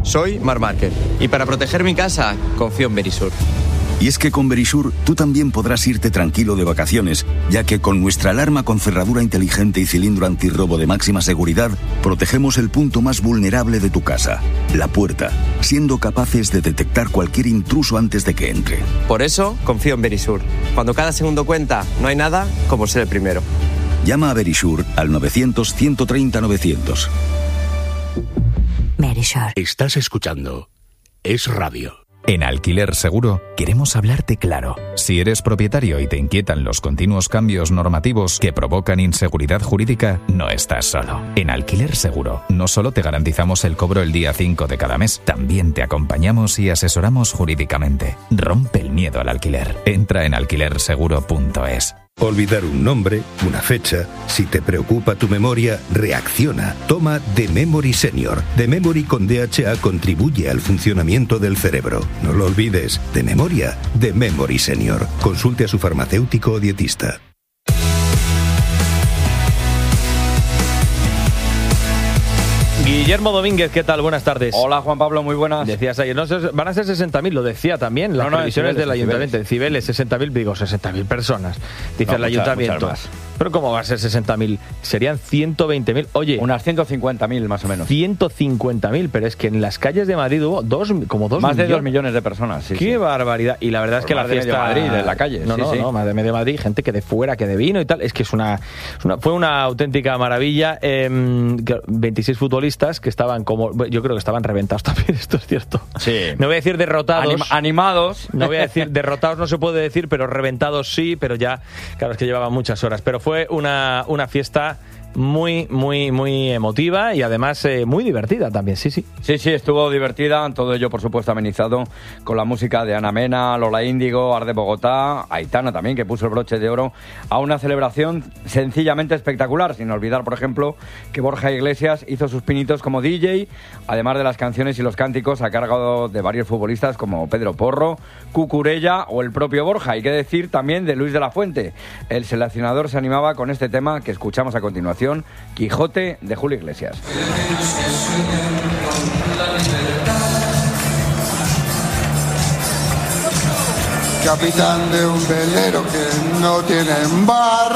soy Marc Márquez. Y para proteger mi casa, confío en Verisur. Y es que con Verisur tú también podrás irte tranquilo de vacaciones, ya que con nuestra alarma con cerradura inteligente y cilindro antirrobo de máxima seguridad, protegemos el punto más vulnerable de tu casa, la puerta, siendo capaces de detectar cualquier intruso antes de que entre. Por eso, confío en Verisur. Cuando cada segundo cuenta, no hay nada como ser el primero. Llama a Verisur al novecientos, ciento treinta, novecientos. Verisur. Estás escuchando Es Radio. En Alquiler Seguro queremos hablarte claro. Si eres propietario y te inquietan los continuos cambios normativos que provocan inseguridad jurídica, no estás solo. En Alquiler Seguro no solo te garantizamos el cobro el día cinco de cada mes, también te acompañamos y asesoramos jurídicamente. Rompe el miedo al alquiler. Entra en alquiler seguro punto es. Olvidar un nombre, una fecha. Si te preocupa tu memoria, reacciona. Toma The Memory Senior. The Memory con D H A contribuye al funcionamiento del cerebro. No lo olvides. De memoria, The Memory Senior. Consulte a su farmacéutico o dietista. Guillermo Domínguez, ¿qué tal? Buenas tardes. Hola, Juan Pablo, muy buenas. Decías ayer, no, van a ser sesenta mil, lo decía también, las no, no, previsiones Cibeles, del Ayuntamiento. En Cibeles, sesenta mil, digo, sesenta mil personas, dice no, el muchas, Ayuntamiento. Muchas más. Pero ¿cómo va a ser sesenta mil? Serían ciento veinte mil. Oye, unas ciento cincuenta mil más o menos. ciento cincuenta mil, pero es que en las calles de Madrid hubo dos, como dos más millones. de dos millones de personas. Sí, ¡Qué sí. barbaridad! Y la verdad Por es que la fiesta de Madrid, en la calle. No, sí, no, sí. no, más de medio Madrid, gente que de fuera, que de vino y tal. Es que es una, es una fue una auténtica maravilla. Eh, veintiséis futbolistas que estaban como, yo creo que estaban reventados también. Esto es cierto. Sí. No voy a decir derrotados. Anim, animados. No voy a decir derrotados, no se puede decir, pero reventados sí. Pero ya, claro, es que llevaban muchas horas. Pero fue una una fiesta muy, muy, muy emotiva y además eh, muy divertida también, sí, sí. Sí, sí, estuvo divertida, todo ello por supuesto amenizado con la música de Ana Mena, Lola Índigo, Arde Bogotá, Aitana también, que puso el broche de oro a una celebración sencillamente espectacular, sin olvidar, por ejemplo, que Borja Iglesias hizo sus pinitos como D J, además de las canciones y los cánticos a cargo de varios futbolistas como Pedro Porro, Cucurella o el propio Borja. Hay que decir también de Luis de la Fuente. El seleccionador se animaba con este tema que escuchamos a continuación, Quijote, de Julio Iglesias. Capitán de un velero que no tiene bar.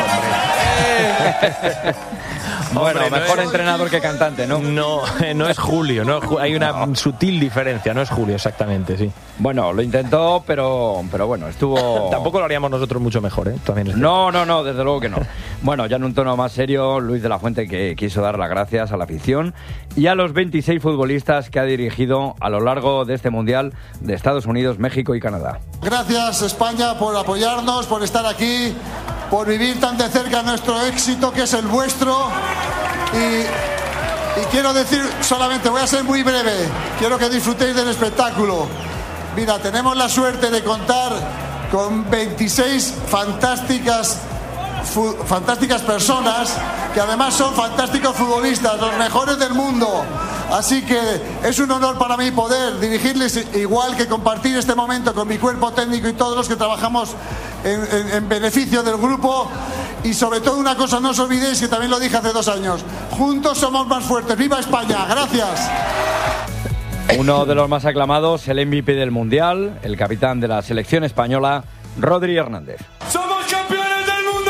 Bueno, Hombre, mejor no es, entrenador que cantante, ¿no? No, no es Julio, no, hay una no. sutil diferencia, no es Julio exactamente, sí. Bueno, lo intentó, pero, pero bueno, estuvo... Tampoco lo haríamos nosotros mucho mejor, ¿eh? También no, no, no, desde luego que no. Bueno, ya en un tono más serio, Luis de la Fuente, que quiso dar las gracias a la afición y a los veintiséis futbolistas que ha dirigido a lo largo de este Mundial de Estados Unidos, México y Canadá. Gracias, España, por apoyarnos, por estar aquí, por vivir tan de cerca nuestro éxito, que es el vuestro. Y, y quiero decir solamente, voy a ser muy breve, quiero que disfrutéis del espectáculo. Mira, tenemos la suerte de contar con veintiséis fantásticas, fu, fantásticas personas que además son fantásticos futbolistas, los mejores del mundo. Así que es un honor para mí poder dirigirles, igual que compartir este momento con mi cuerpo técnico y todos los que trabajamos en, en, en beneficio del grupo. Y sobre todo una cosa, no os olvidéis, que también lo dije hace dos años, juntos somos más fuertes. ¡Viva España! ¡Gracias! Uno de los más aclamados, el M V P del Mundial, el capitán de la selección española, Rodri Hernández. ¡Somos campeones del mundo!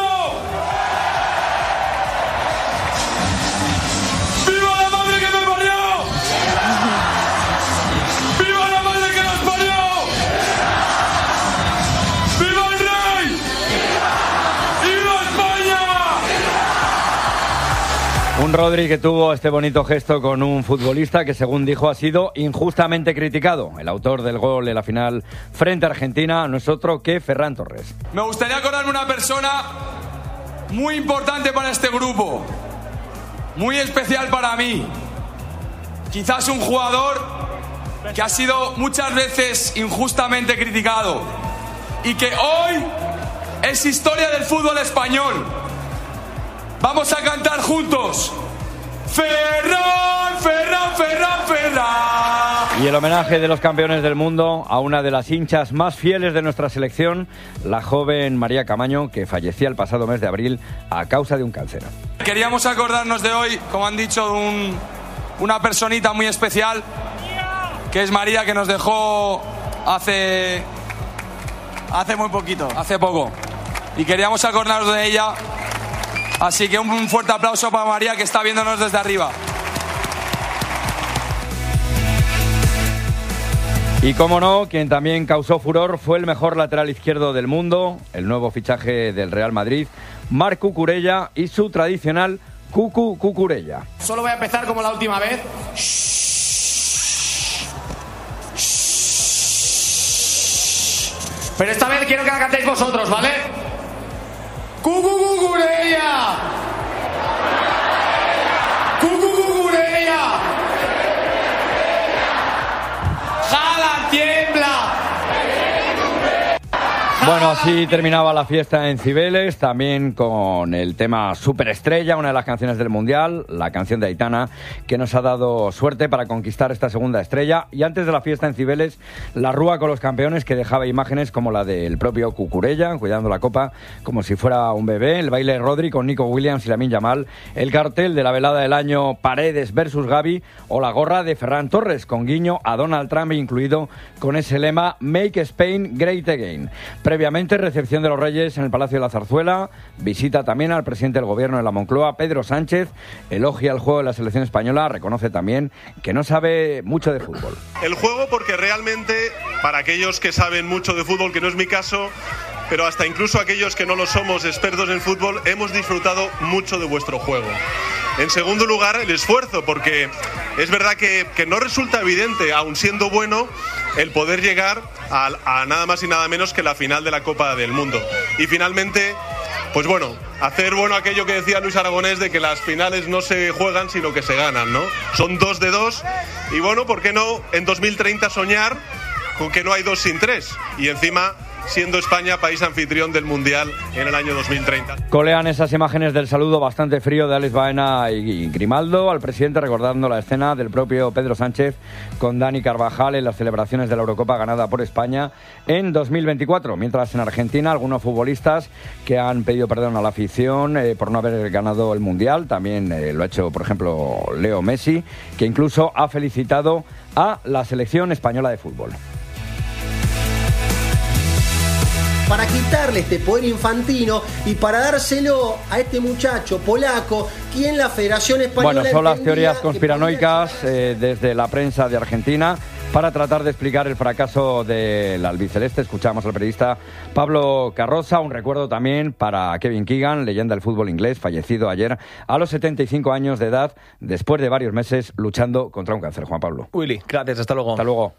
¡Viva la madre que me parió! ¡Viva la madre que nos parió! ¡Viva el rey! ¡Viva España! Un Rodri que tuvo este bonito gesto con un futbolista que, según dijo, ha sido injustamente criticado. El autor del gol de la final frente a Argentina no es otro que Ferran Torres. Me gustaría acordarme una persona muy importante para este grupo, muy especial para mí. Quizás un jugador que ha sido muchas veces injustamente criticado y que hoy es historia del fútbol español. Vamos a cantar juntos. Ferran, Ferran, Ferran, Ferran. Y el homenaje de los campeones del mundo a una de las hinchas más fieles de nuestra selección, la joven María Camaño, que fallecía el pasado mes de abril a causa de un cáncer. Queríamos acordarnos de hoy, como han dicho, de un, una personita muy especial. que es María, que nos dejó hace, hace muy poquito, hace poco. Y queríamos acordarnos de ella. Así que un fuerte aplauso para María, que está viéndonos desde arriba. Y cómo no, quien también causó furor fue el mejor lateral izquierdo del mundo, el nuevo fichaje del Real Madrid, Marc Cucurella, y su tradicional Cucu Cucurella. Solo voy a empezar como la última vez. Pero esta vez quiero que la cantéis vosotros, ¿vale? Cucu Cucurella. Cucu Cucurella. Jala, tiembla. Bueno, así terminaba la fiesta en Cibeles, también con el tema Superestrella, una de las canciones del Mundial, la canción de Aitana, que nos ha dado suerte para conquistar esta segunda estrella. Y antes de la fiesta en Cibeles, la rúa con los campeones, que dejaba imágenes como la del propio Cucurella, cuidando la copa como si fuera un bebé, el baile de Rodri con Nico Williams y Lamine Yamal, el cartel de la velada del año Paredes versus Gavi, o la gorra de Ferran Torres, con guiño a Donald Trump incluido, con ese lema Make Spain Great Again. Previamente, recepción de los Reyes en el Palacio de la Zarzuela, visita también al presidente del Gobierno de la Moncloa, Pedro Sánchez, elogia el juego de la selección española, reconoce también que no sabe mucho de fútbol. El juego, porque realmente, para aquellos que saben mucho de fútbol, que no es mi caso, pero hasta incluso aquellos que no lo somos expertos en fútbol, hemos disfrutado mucho de vuestro juego. En segundo lugar, el esfuerzo, porque es verdad que, que no resulta evidente, aun siendo bueno, el poder llegar a, a nada más y nada menos que la final de la Copa del Mundo. Y finalmente, pues bueno, hacer bueno aquello que decía Luis Aragonés de que las finales no se juegan sino que se ganan, ¿no? Son dos de dos y bueno, ¿por qué no en dos mil treinta soñar con que no hay dos sin tres? Y encima, siendo España país anfitrión del Mundial en el año dos mil treinta. Colean esas imágenes del saludo bastante frío de Alex Baena y Grimaldo al presidente, recordando la escena del propio Pedro Sánchez con Dani Carvajal en las celebraciones de la Eurocopa ganada por España en dos mil veinticuatro. Mientras en Argentina, algunos futbolistas que han pedido perdón a la afición eh, por no haber ganado el Mundial. También eh, lo ha hecho, por ejemplo, Leo Messi, que incluso ha felicitado a la selección española de fútbol. Para quitarle este poder infantino y para dárselo a este muchacho polaco, quien la Federación Española... Bueno, son las teorías conspiranoicas eh, desde la prensa de Argentina para tratar de explicar el fracaso del albiceleste. Escuchamos al periodista Pablo Carroza. Un recuerdo también para Kevin Keegan, leyenda del fútbol inglés, fallecido ayer a los setenta y cinco años de edad, después de varios meses luchando contra un cáncer. Juan Pablo. Willy, gracias, hasta luego. Hasta luego.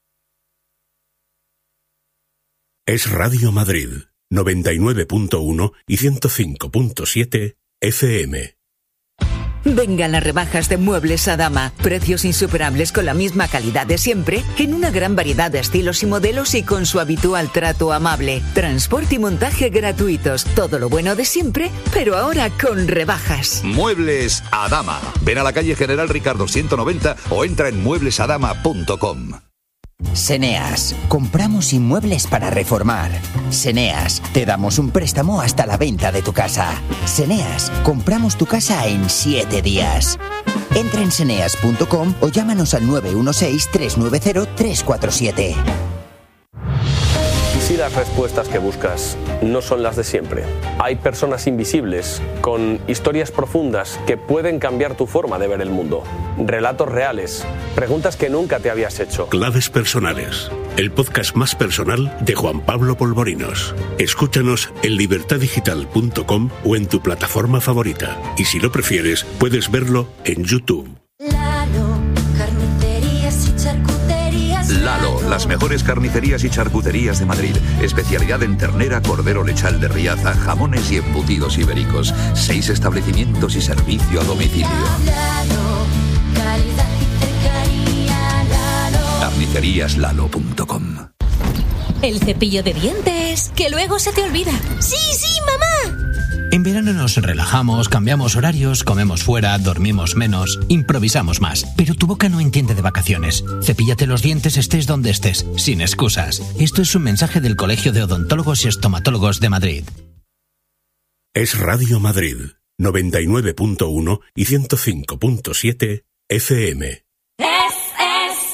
Es Radio Madrid, noventa y nueve punto uno y ciento cinco punto siete F M. Vengan las rebajas de Muebles Adama. Precios insuperables con la misma calidad de siempre, en una gran variedad de estilos y modelos y con su habitual trato amable. Transporte y montaje gratuitos. Todo lo bueno de siempre, pero ahora con rebajas. Muebles Adama. Ven a la calle General Ricardo ciento noventa o entra en muebles adama punto com. Seneas, compramos inmuebles para reformar. Seneas, te damos un préstamo hasta la venta de tu casa. Seneas, compramos tu casa en siete días. Entra en seneas punto com o llámanos al nueve uno seis, tres nueve cero, tres cuatro siete. ¿Y si las respuestas que buscas no son las de siempre? Hay personas invisibles con historias profundas que pueden cambiar tu forma de ver el mundo. Relatos reales, preguntas que nunca te habías hecho. Claves personales, el podcast más personal de Juan Pablo Polvorinos. Escúchanos en libertad digital punto com o en tu plataforma favorita. Y si lo prefieres, puedes verlo en YouTube. Lalo, carnicerías y charcuterías. Lalo, las mejores carnicerías y charcuterías de Madrid. Especialidad en ternera, cordero lechal de Riaza, jamones y embutidos ibéricos. Seis establecimientos y servicio a domicilio. Lalo, calidad y cercanía. Lalo. carnicerías lalo punto com. El cepillo de dientes, que luego se te olvida. ¡Sí, sí, mamá! En verano nos relajamos, cambiamos horarios, comemos fuera, dormimos menos, improvisamos más. Pero tu boca no entiende de vacaciones. Cepíllate los dientes estés donde estés, sin excusas. Esto es un mensaje del Colegio de Odontólogos y Estomatólogos de Madrid. Es Radio Madrid, noventa y nueve punto uno y ciento cinco punto siete F M. Es, es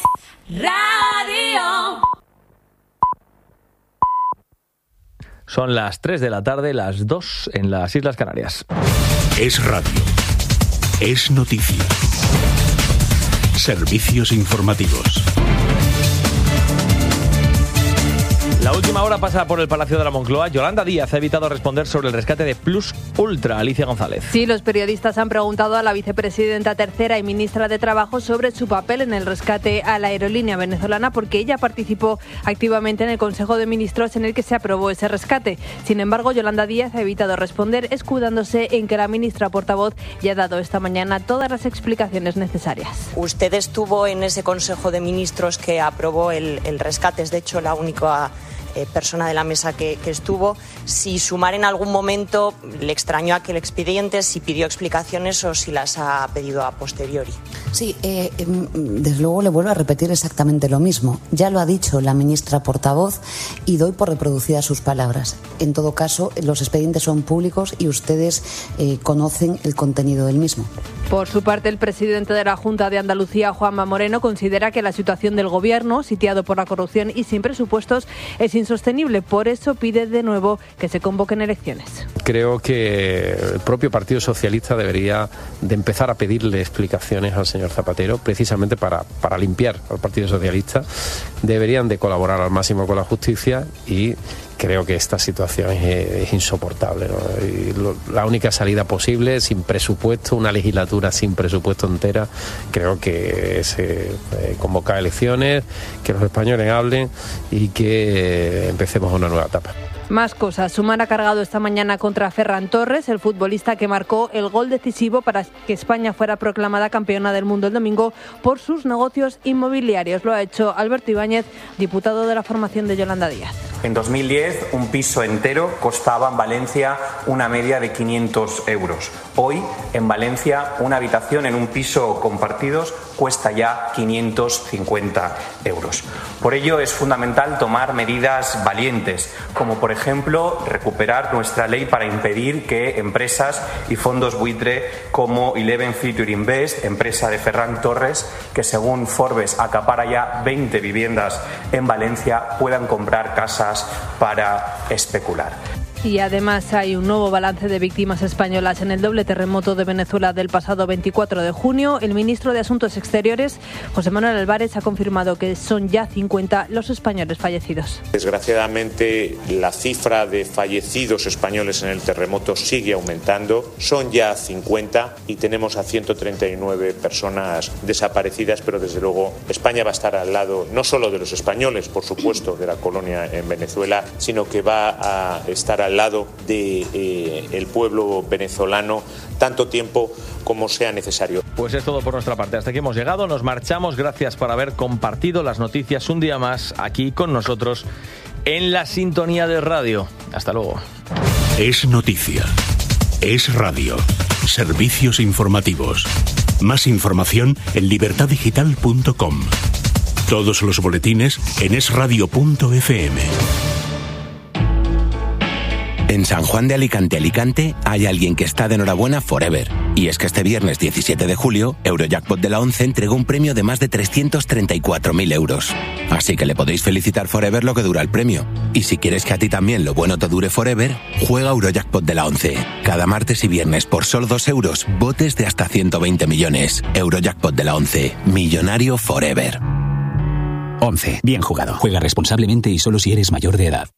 Radio. Son las tres de la tarde, las dos en las Islas Canarias. Es radio. Es noticia. Servicios informativos. La última hora pasa por el Palacio de la Moncloa. Yolanda Díaz ha evitado responder sobre el rescate de Plus Ultra. Alicia González. Sí, los periodistas han preguntado a la vicepresidenta tercera y ministra de Trabajo sobre su papel en el rescate a la aerolínea venezolana, porque ella participó activamente en el Consejo de Ministros en el que se aprobó ese rescate. Sin embargo, Yolanda Díaz ha evitado responder, escudándose en que la ministra portavoz ya ha dado esta mañana todas las explicaciones necesarias. Usted estuvo en ese Consejo de Ministros que aprobó el, el rescate, es de hecho la única Eh, persona de la mesa que, que estuvo. Si Sumar en algún momento le extrañó aquel expediente, si pidió explicaciones o si las ha pedido a posteriori. Sí, eh, desde luego le vuelvo a repetir exactamente lo mismo. Ya lo ha dicho la ministra portavoz y doy por reproducidas sus palabras. En todo caso, los expedientes son públicos y ustedes eh, conocen el contenido del mismo. Por su parte, el presidente de la Junta de Andalucía, Juanma Moreno, considera que la situación del gobierno, sitiado por la corrupción y sin presupuestos, es insostenible. Por eso pide de nuevo que se convoquen elecciones. Creo que el propio Partido Socialista debería de empezar a pedirle explicaciones al señor Zapatero, precisamente para, para limpiar al Partido Socialista. Deberían de colaborar al máximo con la justicia y creo que esta situación es, es insoportable, ¿no? Y lo, la única salida posible, sin presupuesto, una legislatura sin presupuesto entera, creo que es eh, convocar elecciones, que los españoles hablen y que empecemos una nueva etapa. Más cosas. Sumar ha cargado esta mañana contra Ferran Torres, el futbolista que marcó el gol decisivo para que España fuera proclamada campeona del mundo el domingo por sus negocios inmobiliarios. Lo ha hecho Alberto Ibáñez, diputado de la formación de Yolanda Díaz. En dos mil diez, un piso entero costaba en Valencia una media de quinientos euros. Hoy, en Valencia, una habitación en un piso compartidos cuesta ya quinientos cincuenta euros. Por ello, es fundamental tomar medidas valientes, como por ejemplo, recuperar nuestra ley para impedir que empresas y fondos buitre como Eleven Future Invest, empresa de Ferran Torres, que según Forbes acapara ya veinte viviendas en Valencia, puedan comprar casas para especular. Y además hay un nuevo balance de víctimas españolas en el doble terremoto de Venezuela del pasado veinticuatro de junio. El ministro de Asuntos Exteriores, José Manuel Álvarez, ha confirmado que son ya cincuenta los españoles fallecidos. Desgraciadamente, la cifra de fallecidos españoles en el terremoto sigue aumentando. Son ya cincuenta y tenemos a ciento treinta y nueve personas desaparecidas, pero desde luego España va a estar al lado no solo de los españoles, por supuesto, de la colonia en Venezuela, sino que va a estar al lado del de, eh, pueblo venezolano tanto tiempo como sea necesario. Pues es todo por nuestra parte. Hasta aquí hemos llegado. Nos marchamos. Gracias por haber compartido las noticias un día más aquí con nosotros en la sintonía de radio. Hasta luego. Es noticia. Es radio. Servicios informativos. Más información en libertad digital punto com. Todos los boletines en es radio punto efe eme. En San Juan de Alicante, Alicante, hay alguien que está de enhorabuena forever. Y es que este viernes diecisiete de julio, Eurojackpot de la ONCE entregó un premio de más de trescientos treinta y cuatro mil euros. Así que le podéis felicitar forever lo que dura el premio. Y si quieres que a ti también lo bueno te dure forever, juega Eurojackpot de la ONCE. Cada martes y viernes por solo dos euros, botes de hasta ciento veinte millones. Eurojackpot de la ONCE. Millonario forever. ONCE. Bien jugado. Juega responsablemente y solo si eres mayor de edad.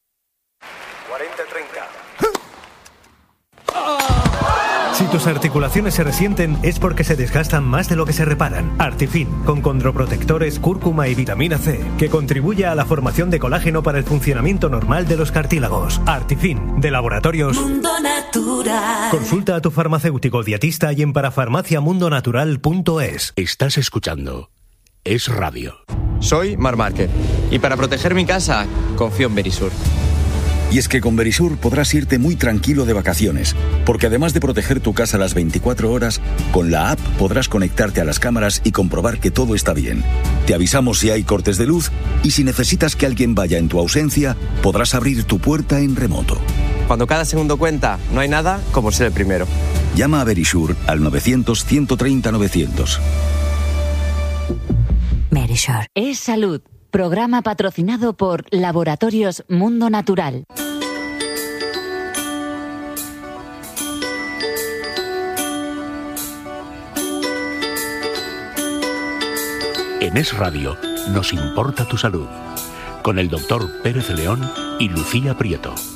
Si tus articulaciones se resienten es porque se desgastan más de lo que se reparan. Artifin, con condroprotectores, cúrcuma y vitamina C, que contribuye a la formación de colágeno para el funcionamiento normal de los cartílagos. Artifin, de Laboratorios Mundo Natural. Consulta a tu farmacéutico dietista y en parafarmacia mundo natural punto es. Estás escuchando Es Radio. Soy Mar Márquez y para proteger mi casa confío en Verisur. Y es que con Verisur podrás irte muy tranquilo de vacaciones, porque además de proteger tu casa las veinticuatro horas, con la app podrás conectarte a las cámaras y comprobar que todo está bien. Te avisamos si hay cortes de luz y si necesitas que alguien vaya en tu ausencia, podrás abrir tu puerta en remoto. Cuando cada segundo cuenta, no hay nada como ser el primero. Llama a Verisur al novecientos, ciento treinta, novecientos. Medisure. Es salud. Programa patrocinado por Laboratorios Mundo Natural. En Es Radio nos importa tu salud, con el doctor Pérez León y Lucía Prieto.